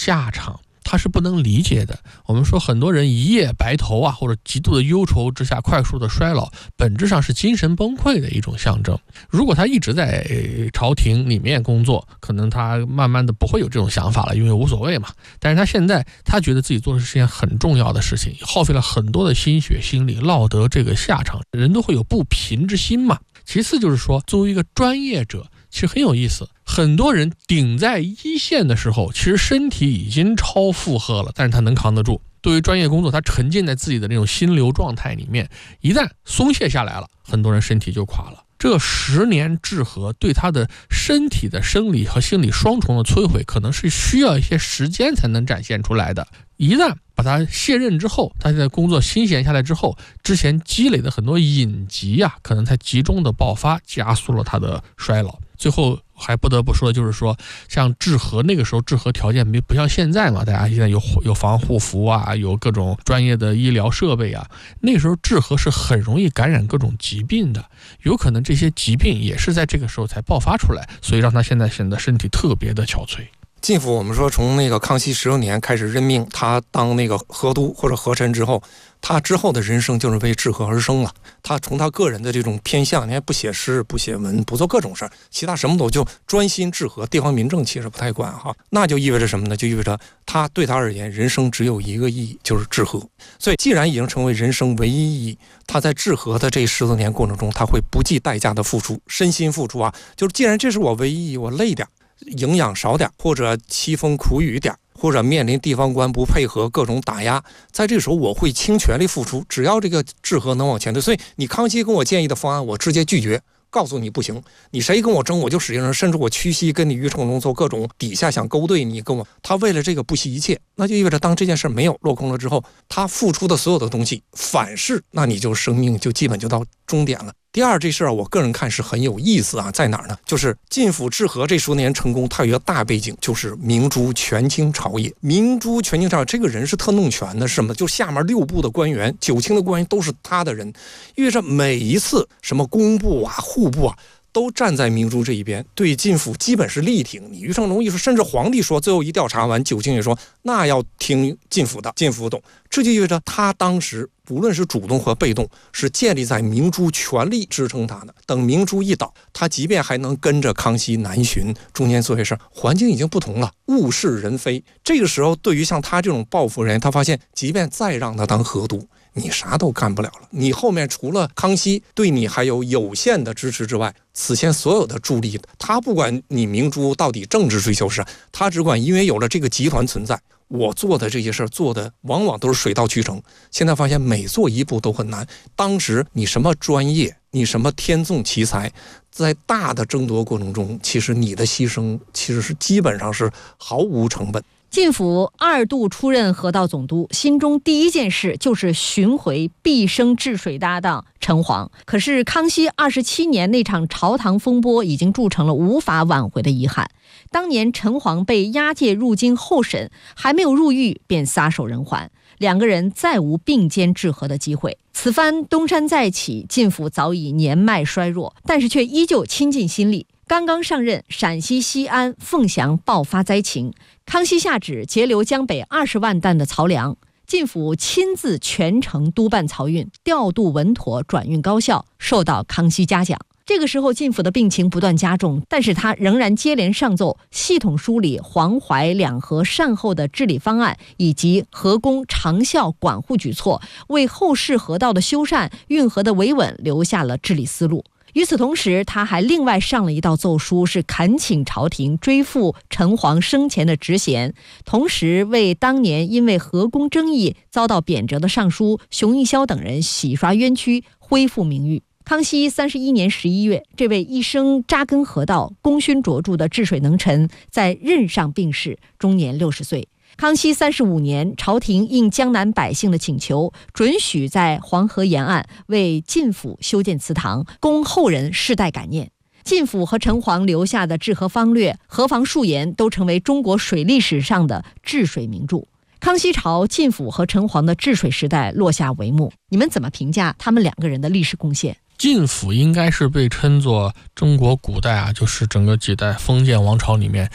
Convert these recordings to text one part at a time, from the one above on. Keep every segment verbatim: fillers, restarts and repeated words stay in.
下场他是不能理解的。我们说很多人一夜白头啊，或者极度的忧愁之下快速的衰老，本质上是精神崩溃的一种象征。如果他一直在朝廷里面工作，可能他慢慢的不会有这种想法了，因为无所谓嘛。但是他现在他觉得自己做的是件很重要的事情，耗费了很多的心血心力，落得这个下场，人都会有不平之心嘛。其次就是说，作为一个专业者，其实很有意思，很多人顶在一线的时候，其实身体已经超负荷了，但是他能扛得住。对于专业工作，他沉浸在自己的那种心流状态里面，一旦松懈下来了，很多人身体就垮了。这十年治合对他的身体的生理和心理双重的摧毁，可能是需要一些时间才能展现出来的。一旦把他卸任之后，他在工作心闲下来之后，之前积累的很多隐疾啊，可能才集中的爆发，加速了他的衰老。最后还不得不说，就是说像治合那个时候治合条件没不像现在嘛，大家现在有有防护服啊，有各种专业的医疗设备啊，那个时候治合是很容易感染各种疾病的，有可能这些疾病也是在这个时候才爆发出来，所以让他现在显得身体特别的憔悴。 晋府我们说从那个康熙十六年开始任命他当那个河督或者河臣之后，他之后的人生就是为治合而生了。他从他个人的这种偏向，你还不写诗不写文不做各种事儿，其他什么都就专心治合，地方民政其实不太管哈。那就意味着什么呢？就意味着他对他而言人生只有一个意义，就是治合。所以既然已经成为人生唯一意义，他在治合的这十多年过程中，他会不计代价的付出，身心付出啊。就是既然这是我唯一意义，我累点，营养少点，或者凄风苦雨点，或者面临地方官不配合各种打压，在这个时候我会倾全力付出，只要这个治合能往前推。所以你康熙跟我建议的方案，我直接拒绝，告诉你不行，你谁跟我争我就使劲上，甚至我屈膝跟你于成龙做各种底下想勾兑你跟我，他为了这个不惜一切，那就意味着当这件事没有落空了之后，他付出的所有的东西反噬，那你就生命就基本就到终点了。第二，这事儿我个人看是很有意思啊，在哪儿呢？就是晋府治合这十多年成功，它有一个大背景，就是明珠权倾朝野。明珠权倾朝野，这个人是特弄权的，是什么？就下面六部的官员、九卿的官员都是他的人，因为这每一次什么工部啊、户部啊，都站在明珠这一边，对晋府基本是力挺。你于成龙一说，甚至皇帝说，最后一调查完，九卿也说那要听晋府的，晋府懂。这就意味着他当时无论是主动和被动，是建立在明珠全力支撑他的。等明珠一倒，他即便还能跟着康熙南巡，中间做些事，环境已经不同了，物是人非。这个时候，对于像他这种抱负人，他发现，即便再让他当河督，你啥都干不了了。你后面除了康熙对你还有有限的支持之外，此前所有的助力，他不管你明珠到底政治追求是，他只管因为有了这个集团存在，我做的这些事儿做的往往都是水到渠成。现在发现每做一步都很难。当时你什么专业，你什么天纵奇才，在大的争夺过程中，其实你的牺牲其实是基本上是毫无成本。 晋府二度出任河道总督，心中第一件事就是寻回毕生治水搭档陈璜。可是康熙二十七年那场朝堂风波已经铸成了无法挽回的遗憾。当年陈璜被押解入京候审，还没有入狱便撒手人寰，两个人再无并肩治合的机会。此番东山再起，晋府早已年迈衰弱，但是却依旧倾尽心力。刚刚上任，陕西西安、凤翔爆发灾情，康熙下旨截留江北二十万担的漕粮，晋府亲自全程督办漕运，调度稳妥，转运高效，受到康熙嘉奖。这个时候晋府的病情不断加重，但是他仍然接连上奏，系统梳理黄淮两河善后的治理方案，以及河工长效管护举措，为后世河道的修缮、运河的维稳留下了治理思路。与此同时，他还另外上了一道奏书，是恳请朝廷追复陈璜生前的职衔，同时为当年因为河工争议遭到贬谪的尚书熊一霄等人洗刷冤屈，恢复名誉。康熙三十一年十一月，这位一生扎根河道、功勋卓著的治水能臣在任上病逝，终年六十岁。康熙三十五年，朝廷应江南百姓的请求，准许在黄河沿岸为晋府修建祠堂，供后人世代感念。晋府和陈璜留下的治河方略、河防戍沿都成为中国水利史上的治水名著。康熙朝晋府和陈璜的治水时代落下帷幕，你们怎么评价他们两个人的历史贡献？ 晋府应该是被称作中国古代啊，就是整个几代封建王朝里面治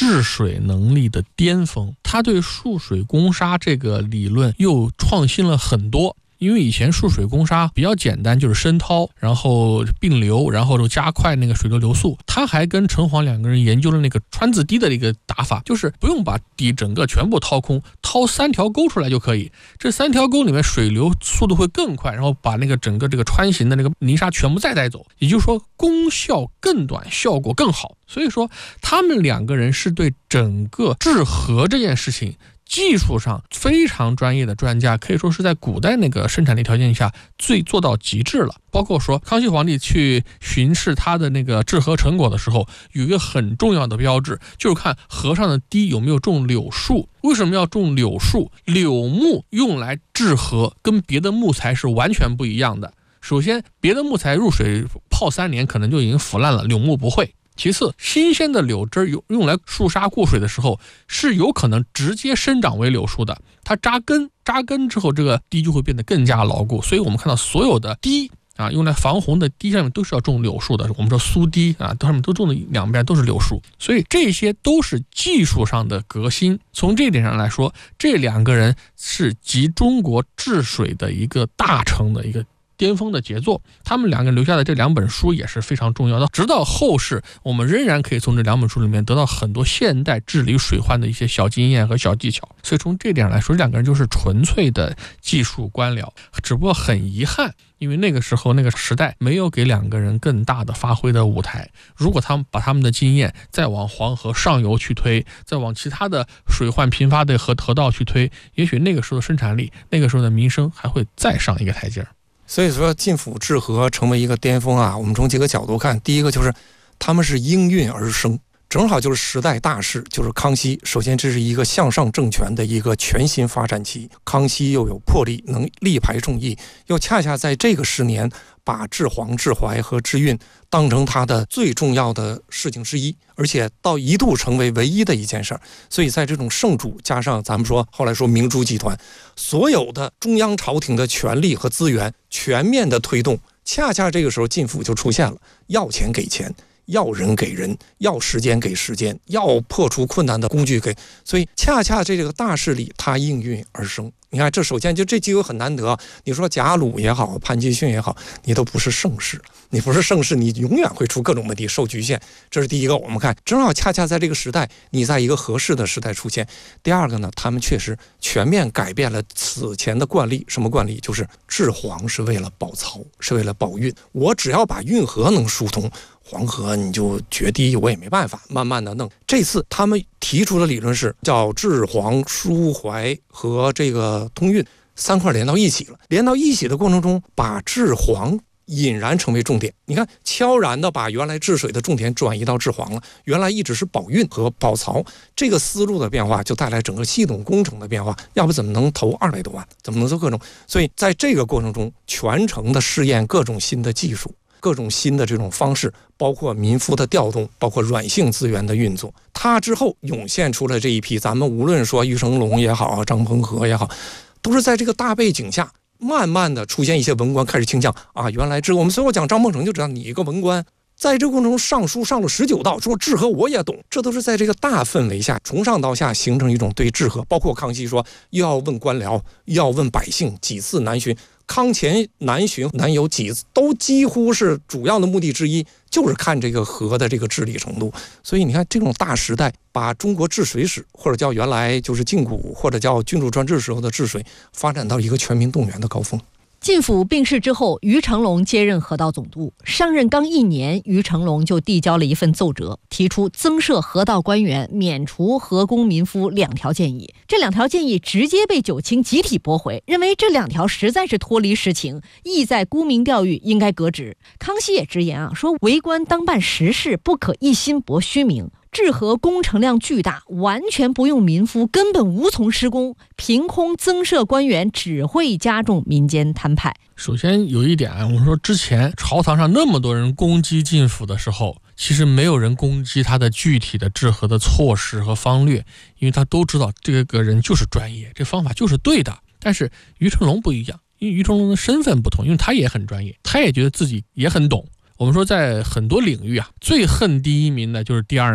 治水能力的巅峰。他对蓄水攻沙这个理论又创新了很多。因为以前蓄水攻沙比较简单，就是深掏，然后并流，然后就加快那个水流流速。他还跟陈黄两个人研究了那个川字堤的一个打法，就是不用把堤整个全部掏空，掏三条沟出来就可以。这三条沟里面水流速度会更快，然后把那个整个这个穿行的那个泥沙全部再带走，也就是说功效更短，效果更好。所以说他们两个人是对整个治河这件事情技术上非常专业的专家，可以说是在古代那个生产力条件下最做到极致了。包括说康熙皇帝去巡视他的那个治河成果的时候，有一个很重要的标志，就是看河上的堤有没有种柳树。为什么要种柳树？柳木用来治河跟别的木材是完全不一样的。首先，别的木材入水泡三年可能就已经腐烂了，柳木不会。其次，新鲜的柳枝用用来束沙固水的时候，是有可能直接生长为柳树的。它扎根，扎根之后，这个堤就会变得更加牢固。所以我们看到所有的堤啊，用来防洪的堤上面都是要种柳树的。我们说苏堤啊，上面都种的两边都是柳树。所以这些都是技术上的革新。从这一点上来说，这两个人是集中国治水的一个大成的一个巅峰的杰作。他们两个留下的这两本书也是非常重要的，直到后世我们仍然可以从这两本书里面得到很多现代治理水患的一些小经验和小技巧。所以从这点上来说，这两个人就是纯粹的技术官僚。只不过很遗憾，因为那个时候那个时代没有给两个人更大的发挥的舞台。如果他们把他们的经验再往黄河上游去推，再往其他的水患频发的河河道去推，也许那个时候的生产力，那个时候的民生还会再上一个台阶。 所以说晋府治河成为一个巅峰啊，我们从几个角度看。第一个就是他们是应运而生，正好就是时代大势，就是康熙。首先这是一个向上政权的一个全新发展期，康熙又有魄力，能力排众议，又恰恰在这个十年把治黄、治淮和治运当成他的最重要的事情之一，而且到一度成为唯一的一件事儿。所以在这种圣主加上咱们说后来说明珠集团，所有的中央朝廷的权力和资源全面的推动，恰恰这个时候晋府就出现了，要钱给钱，要人给人，要时间给时间，要破除困难的工具给，所以恰恰这个大势力它应运而生。你看，这首先就这机会很难得。你说贾鲁也好，潘基训也好，你都不是盛世，你不是盛世，你永远会出各种问题，受局限。这是第一个。我们看，正好恰恰在这个时代，你在一个合适的时代出现。第二个呢，他们确实全面改变了此前的惯例。什么惯例？就是治黄是为了保曹，是为了保运。我只要把运河能疏通，黄河你就决堤，我也没办法，慢慢的弄。这次他们提出的理论是叫治黄、疏淮和这个通运三块连到一起了。连到一起的过程中，把治黄引然成为重点。你看，悄然的把原来治水的重点转移到治黄了。原来一直是保运和保曹，这个思路的变化就带来整个系统工程的变化。要不怎么能投二百多万？怎么能做各种？所以在这个过程中，全程的试验各种新的技术。各种新的这种方式，包括民夫的调动，包括软性资源的运作。它之后涌现出了这一批，咱们无论说余承龙也好，张彭和也好，都是在这个大背景下，慢慢的出现一些文官开始倾向啊，原来这我们所有讲张梦成就知道，你一个文官，在这个过程中上书上了十九道，说治河我也懂，这都是在这个大氛围下，从上到下形成一种对治河，包括康熙说又要问官僚，又要问百姓，几次南巡。康乾南巡南游几次，都几乎是主要的目的之一，就是看这个河的这个治理程度。所以你看，这种大时代把中国治水史，或者叫原来就是晋古，或者叫君主专制时候的治水，发展到一个全民动员的高峰。 晋府病逝之后，于成龙接任河道总督。上任刚一年，于成龙就递交了一份奏折，提出增设河道官员、免除河工民夫两条建议。这两条建议直接被九卿集体驳回，认为这两条实在是脱离实情，意在沽名钓誉，应该革职。康熙也直言啊，说为官当办实事，不可一心博虚名。治河工程量巨大，完全不用民夫，根本无从施工，凭空增设官员只会加重民间摊派。 首先有一点，我们说之前朝堂上那么多人攻击晋府的时候，其实没有人攻击他的具体的治河的措施和方略，因为他都知道这个人就是专业，这方法就是对的。但是于成龙不一样，因为于成龙的身份不同，因为他也很专业，他也觉得自己也很懂。我们说在很多领域啊，最恨第一名的就是第二名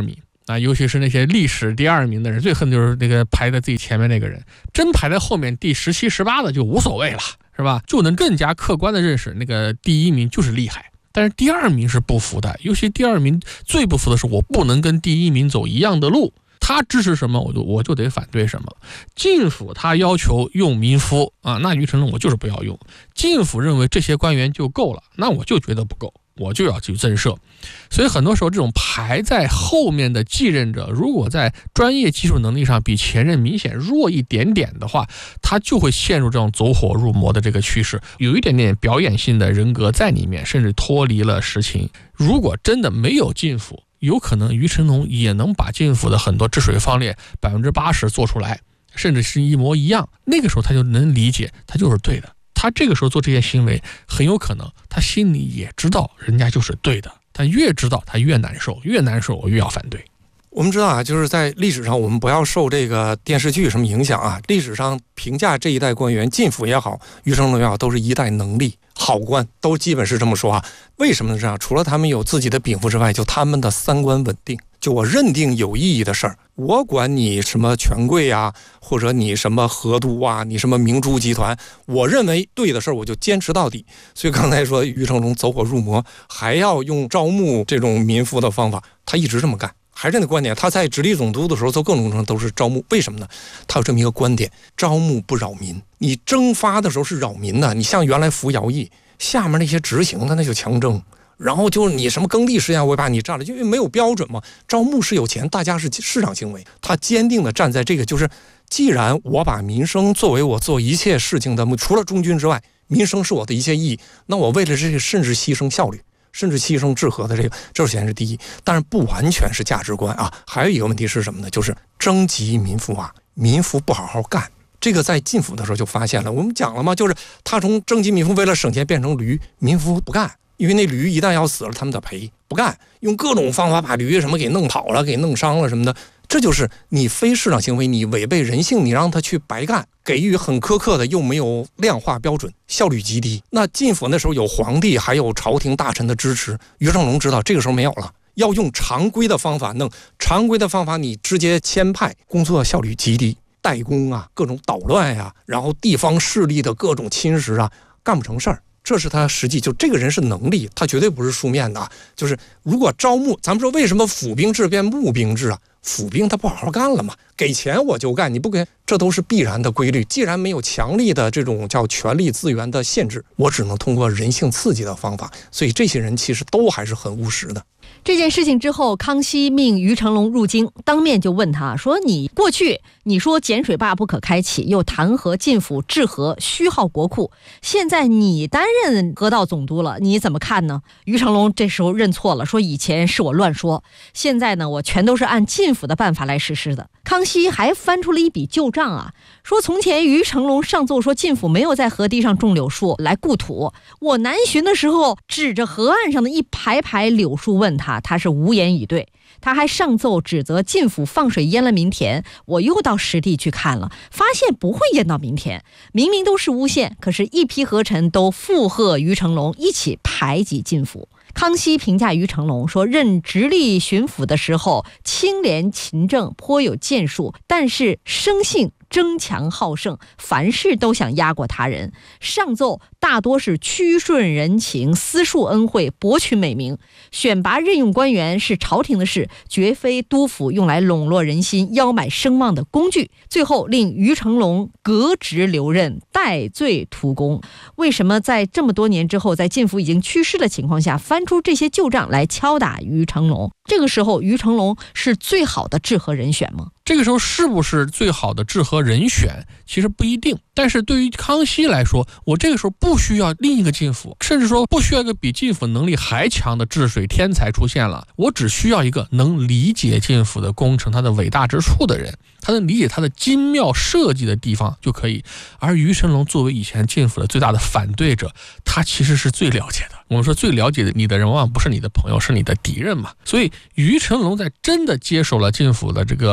啊，尤其是那些历史第二名的人，最恨就是那个排在自己前面那个人，真排在后面第十七、十八的就无所谓了，是吧？就能更加客观的认识那个第一名就是厉害。但是第二名是不服的，尤其第二名最不服的是我不能跟第一名走一样的路，他支持什么我就我就得反对什么。晋府他要求用民夫啊，那于成龙我就是不要用。晋府认为这些官员就够了，那我就觉得不够，我就要去增设。所以很多时候这种排在后面的继任者，如果在专业技术能力上比前任明显弱一点点的话，他就会陷入这种走火入魔的这个趋势，有一点点表演性的人格在里面，甚至脱离了实情。如果真的没有晋府，有可能于成龙也能把晋府的很多治水方略百分之八十做出来，甚至是一模一样。那个时候他就能理解，他就是对的。他这个时候做这些行为，很有可能他心里也知道人家就是对的，但越知道他越难受，越难受我越要反对。 我们知道啊，就是在历史上，我们不要受这个电视剧什么影响啊。历史上评价这一代官员，晋府也好，于成龙也好，都是一代能力好官，都基本是这么说啊。为什么呢？这样，除了他们有自己的禀赋之外，就他们的三观稳定。就我认定有意义的事儿，我管你什么权贵啊，或者你什么河都啊，你什么明珠集团，我认为对的事儿我就坚持到底。所以刚才说于成龙走火入魔，还要用招募这种民夫的方法，他一直这么干。还是那观点，他在直隶总督的时候做各种程都是招募，为什么呢？他有这么一个观点，招募不扰民。你征发的时候是扰民的，你像原来服徭役，下面那些执行的那就强征，然后就是你什么耕地实验我也把你占了，因为没有标准嘛。招募是有钱，大家是市场行为，他坚定的站在这个，就是既然我把民生作为我做一切事情的，除了中军之外，民生是我的一切意义，那我为了这个甚至牺牲效率，甚至牺牲治河的这个，这首先是第一，但是不完全是价值观啊。还有一个问题是什么呢？就是征集民夫啊，民夫不好好干。这个在晋府的时候就发现了，我们讲了嘛，就是他从征集民夫为了省钱变成驴，民夫不干，因为那驴一旦要死了，他们得赔，不干，用各种方法把驴什么给弄跑了，给弄伤了什么的。这就是你非市场行为，你违背人性，你让他去白干，给予很苛刻的又没有量化标准，效率极低。那晋府那时候有皇帝还有朝廷大臣的支持，于成龙知道这个时候没有了，要用常规的方法弄，常规的方法你直接牵派，工作效率极低，代工啊，各种捣乱呀、啊，然后地方势力的各种侵蚀啊，干不成事儿。这是他实际，就这个人是能力，他绝对不是书面的。就是如果招募，咱们说为什么府兵制变募兵制啊？府兵他不好好干了嘛，给钱我就干，你不给，这都是必然的规律。既然没有强力的这种叫权力资源的限制，我只能通过人性刺激的方法。所以这些人其实都还是很务实的。 这件事情之后，康熙命于成龙入京，当面就问他说：“你过去你说碱水坝不可开启，又弹劾晋府治河，虚耗国库，现在你担任河道总督了，你怎么看呢？”于成龙这时候认错了，说以前是我乱说，现在呢我全都是按晋府的办法来实施的。康熙还翻出了一笔旧账啊，说从前于成龙上奏说晋府没有在河堤上种柳树来固土，我南巡的时候指着河岸上的一排排柳树问他，他是无言以对。他还上奏指责晋府放水淹了民田，我又到实地去看了，发现不会淹到民田，明明都是诬陷，可是一批河臣都附和于成龙，一起排挤晋府。康熙评价于成龙说，任直隶巡抚的时候清廉勤政，颇有建树，但是生性争强好胜，凡事都想压过他人，上奏大多是屈顺人情，私树恩惠，博取美名。选拔任用官员是朝廷的事，绝非督府用来笼络人心、邀买声望的工具。最后令于成龙革职留任，戴罪图功。为什么在这么多年之后，在晋府已经去世的情况下，翻出这些旧账来敲打于成龙？这个时候于成龙是最好的治河人选吗？ 这个时候是不是最好的治河人选其实不一定，但是对于康熙来说，我这个时候不需要另一个晋府，甚至说不需要一个比晋府能力还强的治水天才出现了，我只需要一个能理解晋府的工程它的伟大之处的人，他能理解它的精妙设计的地方就可以。而于成龙作为以前晋府的最大的反对者，他其实是最了解的。我们说最了解你的人往往不是你的朋友，是你的敌人嘛。所以于成龙在真的接手了晋府的这个职务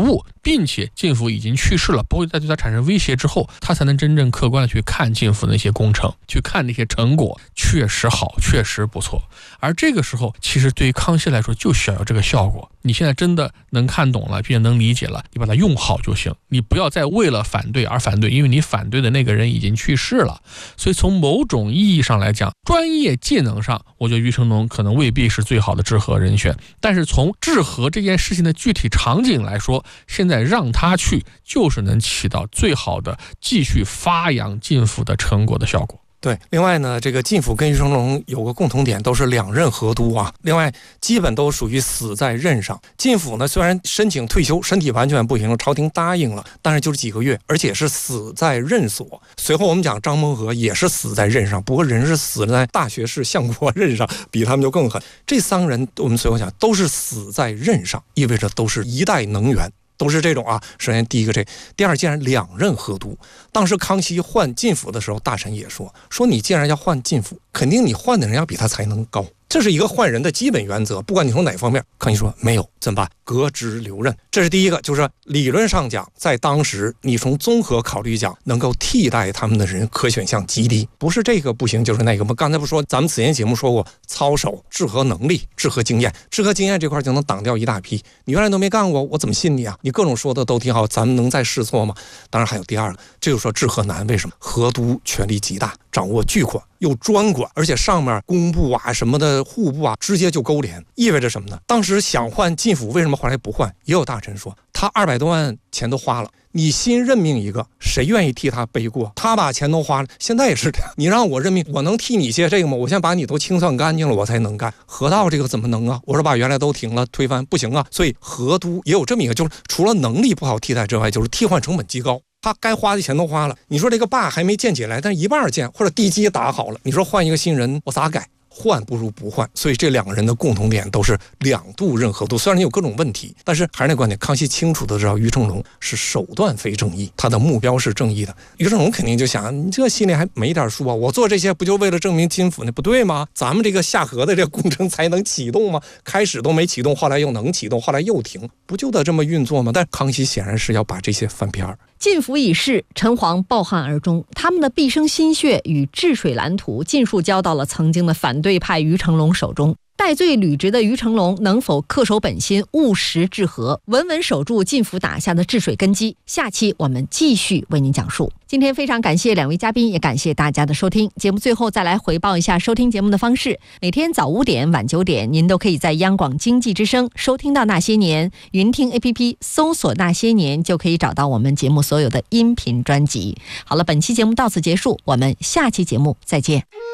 物，并且晋府已经去世了，不会再对他产生威胁之后，他才能真正客观的去看晋府的那些工程，去看那些成果，确实好，确实不错。而这个时候其实对于康熙来说就需要有这个效果，你现在真的能看懂了并且能理解了，你把它用好就行，你不要再为了反对而反对，因为你反对的那个人已经去世了。所以从某种意义上来讲，专业技能上我觉得于成龙可能未必是最好的治和人选，但是从治和这件事情的具体场景来说，现在让他去就是能起到最好的继续发扬晋府的成果的效果。 对，另外呢，这个晋府跟于成龙有个共同点，都是两任河督啊。另外，基本都属于死在任上。晋府呢，虽然申请退休，身体完全不行了，朝廷答应了，但是就是几个月，而且是死在任所。随后我们讲张孟阖也是死在任上，不过人是死在大学士相国任上，比他们就更狠。这三个人我们随后讲都是死在任上，意味着都是一代能员。都是这种啊。首先第一个这，第二，既然两任河督，当时康熙换晋府的时候，大臣也说说你既然要换晋府，肯定你换的人要比他才能高，这是一个换人的基本原则，不管你从哪方面。康熙说没有，怎么办？革职留任。这是第一个，就是理论上讲，在当时你从综合考虑讲，能够替代他们的人可选项极低，不是这个不行就是那个。我刚才不说，咱们此前节目说过，操守、治和能力、治和经验，治和经验这块就能挡掉一大批。你原来都没干过，我怎么信你啊？你各种说的都挺好，咱们能再试错吗？当然还有第二个，这就说治和难，为什么？河督权力极大，掌握巨款，又专管，而且上面工部啊什么的户部啊直接就勾连，意味着什么呢？当时想换晋府，为什么后来不换？也有大臣说他二百多万钱都花了，你新任命一个，谁愿意替他背锅？他把钱都花了，现在也是这样，你让我任命，我能替你接这个吗？我先把你都清算干净了，我才能干。河道这个怎么能啊？我说把原来都停了，推翻不行啊。所以河督也有这么一个，就是除了能力不好替代之外，就是替换成本极高。他该花的钱都花了，你说这个坝还没建起来，但是一半建或者地基打好了，你说换一个新人我咋改？换不如不换。所以这两个人的共同点都是两度任河督，虽然有各种问题，但是还是那观点，康熙清楚的知道于成龙是手段非正义，他的目标是正义的。于成龙肯定就想，你这心里还没点数啊？我做这些不就为了证明金府那不对吗？咱们这个下河的这个工程才能启动吗？开始都没启动，后来又能启动，后来又停，不就得这么运作吗？但康熙显然是要把这些翻篇儿。 晋府已逝，陈璜抱憾而终，他们的毕生心血与治水蓝图尽数交到了曾经的反对派于成龙手中。戴罪履职的于成龙能否恪守本心，务实治和，稳稳守住晋府打下的治水根基？下期我们继续为您讲述。今天非常感谢两位嘉宾，也感谢大家的收听。节目最后再来回报一下收听节目的方式：每天早五点、晚九点，您都可以在央广经济之声收听到那些年，云听 A P P 搜索那些年，就可以找到我们节目所有的音频专辑。好了，本期节目到此结束，我们下期节目再见。